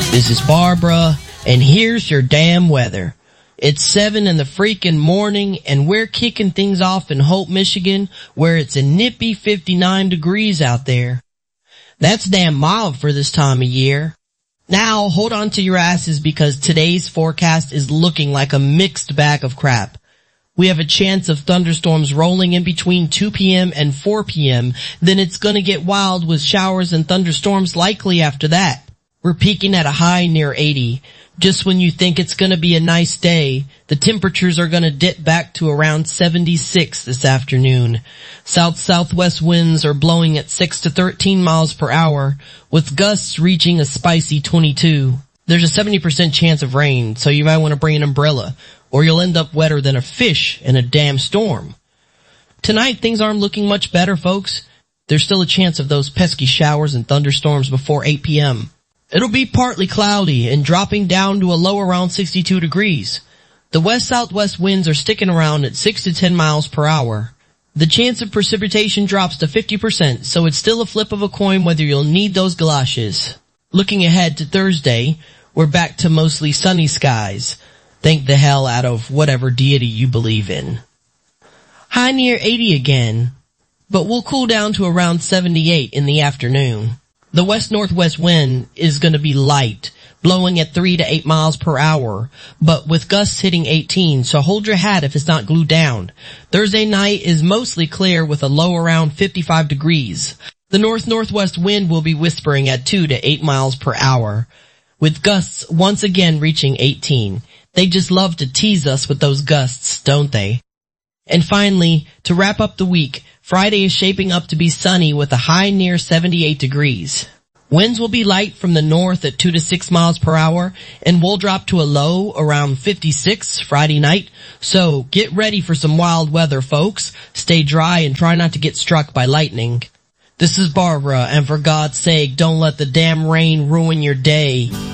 This is Barbara, and here's your damn weather. It's 7 in the freaking morning, and we're kicking things off in Hope, Michigan, where it's a nippy 59 degrees out there. That's damn mild for this time of year. Now, hold on to your asses because today's forecast is looking like a mixed bag of crap. We have a chance of thunderstorms rolling in between 2 p.m. and 4 p.m. Then it's gonna get wild with showers and thunderstorms likely after that. We're peaking at a high near 80. Just when you think it's gonna be a nice day, the temperatures are gonna dip back to around 76 this afternoon. South-southwest winds are blowing at 6 to 13 miles per hour, with gusts reaching a spicy 22. There's a 70% chance of rain, so you might want to bring an umbrella, or you'll end up wetter than a fish in a damn storm. Tonight, things aren't looking much better, folks. There's still a chance of those pesky showers and thunderstorms before 8 p.m. It'll be partly cloudy and dropping down to a low around 62 degrees. The west-southwest winds are sticking around at 6 to 10 miles per hour. The chance of precipitation drops to 50%, so it's still a flip of a coin whether you'll need those galoshes. Looking ahead to Thursday, we're back to mostly sunny skies. Thank the hell out of whatever deity you believe in. High near 80 again, but we'll cool down to around 78 in the afternoon. The west-northwest wind is going to be light, blowing at 3 to 8 miles per hour, but with gusts hitting 18, so hold your hat if it's not glued down. Thursday night is mostly clear with a low around 55 degrees. The north-northwest wind will be whispering at 2 to 8 miles per hour, with gusts once again reaching 18. They just love to tease us with those gusts, don't they? And finally, to wrap up the week, Friday is shaping up to be sunny with a high near 78 degrees. Winds will be light from the north at 2 to 6 miles per hour, and will drop to a low around 56 Friday night. So get ready for some wild weather, folks. Stay dry and try not to get struck by lightning. This is Barbara, and for God's sake, don't let the damn rain ruin your day.